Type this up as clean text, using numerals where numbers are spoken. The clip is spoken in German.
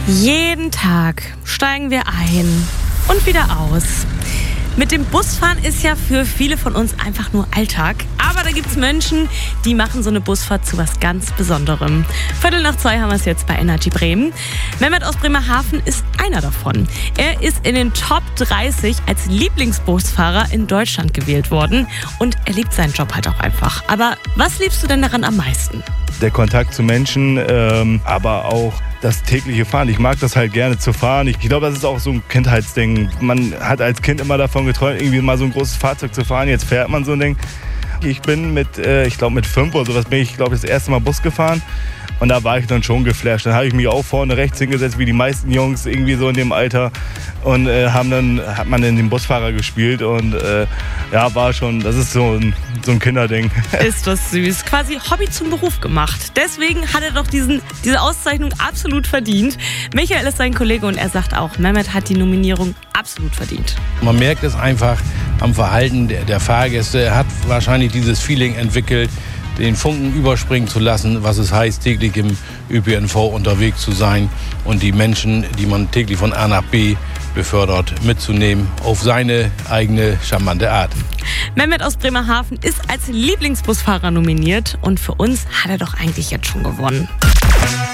Jeden Tag steigen wir ein und wieder aus. Mit dem Busfahren ist ja für viele von uns einfach nur Alltag. Aber da gibt's Menschen, die machen so eine Busfahrt zu was ganz Besonderem. 2:15 haben wir es jetzt bei Energy Bremen. Mehmet aus Bremerhaven ist einer davon. Er ist in den Top 30 als Lieblingsbusfahrer in Deutschland gewählt worden. Und er liebt seinen Job halt auch einfach. Aber was liebst du denn daran am meisten? Der Kontakt zu Menschen, aber auch das tägliche Fahren. Ich mag das halt gerne zu fahren. Ich glaube, das ist auch so ein Kindheitsding. Man hat als Kind immer davon geträumt, irgendwie mal so ein großes Fahrzeug zu fahren. Jetzt fährt man so ein Ding. Ich bin mit 5 oder sowas bin ich, das erste Mal Bus gefahren. Und da war ich dann schon geflasht. Dann habe ich mich auch vorne rechts hingesetzt, wie die meisten Jungs irgendwie so in dem Alter. Und hat man in den Busfahrer gespielt. Und war schon, das ist so ein Kinderding. Ist das süß. Quasi Hobby zum Beruf gemacht. Deswegen hat er doch diese Auszeichnung absolut verdient. Michael ist sein Kollege und er sagt auch, Mehmet hat die Nominierung absolut verdient. Man merkt es einfach am Verhalten der Fahrgäste. Er hat wahrscheinlich dieses Feeling entwickelt, den Funken überspringen zu lassen, was es heißt, täglich im ÖPNV unterwegs zu sein und die Menschen, die man täglich von A nach B befördert, mitzunehmen auf seine eigene charmante Art. Mehmet aus Bremerhaven ist als Lieblingsbusfahrer nominiert und für uns hat er doch eigentlich jetzt schon gewonnen.